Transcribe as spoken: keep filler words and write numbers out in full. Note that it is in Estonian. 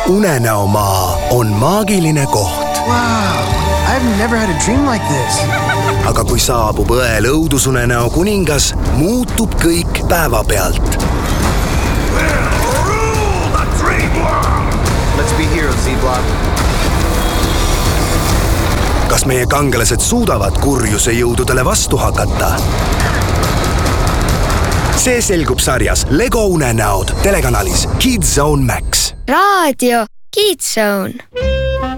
Unenäomaa on maagiline koht. Wow, I've never had a dream like this. Aga kui saabub õel õudusunenäo kuningas, muutub kõik päevapealt. Let's be heroes, Z-Block. Kas meie kangelased suudavad kurjuse jõududele vastu hakata? See selgub sarjas Lego unenäod telekanalis Kids Zone Max. Raadio Kids Zone.